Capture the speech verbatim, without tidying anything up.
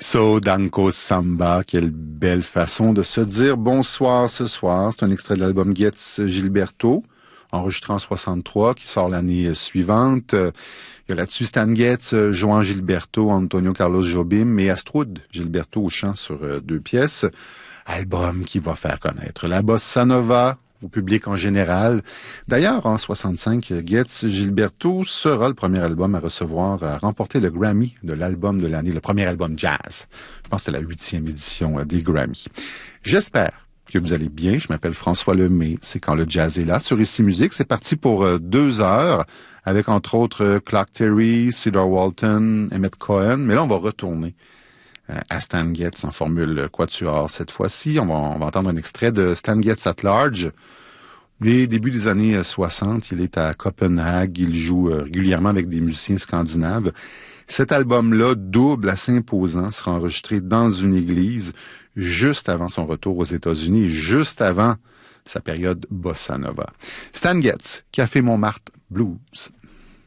So Danko Samba, quelle belle façon de se dire bonsoir ce soir. C'est un extrait de l'album Getz Gilberto, enregistré en soixante-trois, qui sort l'année suivante. Il y a là-dessus Stan Getz, Joan Gilberto, Antonio Carlos Jobim et Astrud Gilberto au chant sur deux pièces. Album qui va faire connaître la bossa nova au public en général. D'ailleurs, en soixante-cinq, Getz Gilberto sera le premier album à recevoir, à remporter le Grammy de l'album de l'année, le premier album jazz. Je pense que c'est la huitième édition des Grammys. J'espère que vous allez bien. Je m'appelle François Lemay. C'est Quand le jazz est là. Sur Ici Musique, c'est parti pour deux heures, avec entre autres Clark Terry, Cedar Walton, Emmett Cohen. Mais là, on va retourner à Stan Getz en formule quatuor cette fois-ci. On va, on va entendre un extrait de Stan Getz at Large. Les débuts des années soixante, il est à Copenhague, il joue régulièrement avec des musiciens scandinaves. Cet album-là, double, assez imposant, sera enregistré dans une église juste avant son retour aux États-Unis, juste avant sa période bossa nova. Stan Getz, Café Montmartre Blues.